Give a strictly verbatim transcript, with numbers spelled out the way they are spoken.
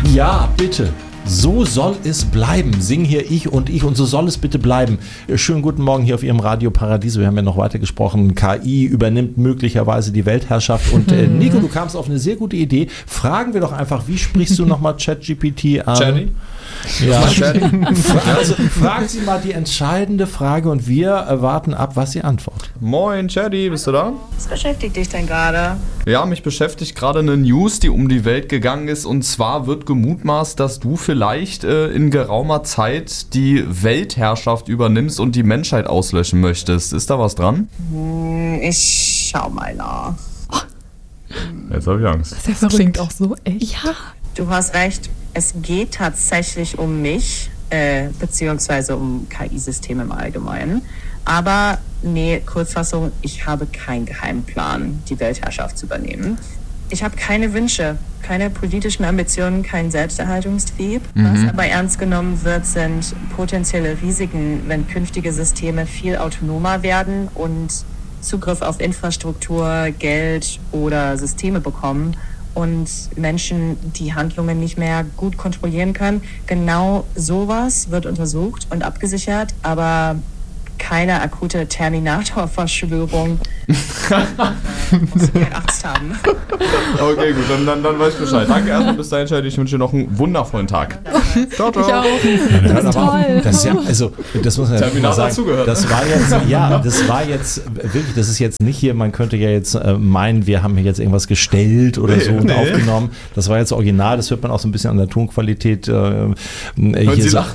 Ja, bitte. So soll es bleiben. Singen hier ich und ich und so soll es bitte bleiben. Schönen guten Morgen hier auf Ihrem Radio Paradiso. Wir haben ja noch weiter gesprochen. K I übernimmt möglicherweise die Weltherrschaft. Und äh, Nico, du kamst auf eine sehr gute Idee. Fragen wir doch einfach, wie sprichst du nochmal ChatGPT an? Chatty? Ja. Also, fragen Sie mal die entscheidende Frage und wir erwarten ab, was Sie antwortet. Moin, Chatty, bist du da? Was beschäftigt dich denn gerade? Ja, mich beschäftigt gerade eine News, die um die Welt gegangen ist. Und zwar wird gemutmaßt, dass du vielleicht äh, in geraumer Zeit die Weltherrschaft übernimmst und die Menschheit auslöschen möchtest. Ist da was dran? Hm, ich schau mal nach. Jetzt habe ich Angst. Das klingt auch so echt. Ja. Du hast recht, es geht tatsächlich um mich, äh, beziehungsweise um K I-Systeme im Allgemeinen. Aber nee, Kurzfassung, ich habe keinen Geheimplan, die Weltherrschaft zu übernehmen. Ich habe keine Wünsche, keine politischen Ambitionen, keinen Selbsterhaltungstrieb. Mhm. Was aber ernst genommen wird, sind potenzielle Risiken, wenn künftige Systeme viel autonomer werden und Zugriff auf Infrastruktur, Geld oder Systeme bekommen und Menschen die Handlungen nicht mehr gut kontrollieren können. Genau sowas wird untersucht und abgesichert, aber keine akute Terminator-Verschwörung. Muss ich keine Angst haben. Okay, gut, dann, dann, dann weiß ich Bescheid. Danke erstmal, bis dahin, Chatty. Ich wünsche dir noch einen wundervollen Tag. Ciao, ciao. Ich auch. Das ist toll. Das ist ja, also, das muss man ja Terminator sagen. zugehört. Das war jetzt, ja, das war jetzt wirklich, das ist jetzt nicht hier, man könnte ja jetzt äh, meinen, wir haben hier jetzt irgendwas gestellt oder so und Nee. aufgenommen. Das war jetzt original, das hört man auch so ein bisschen an der Tonqualität. Äh, hier Sie so, lachen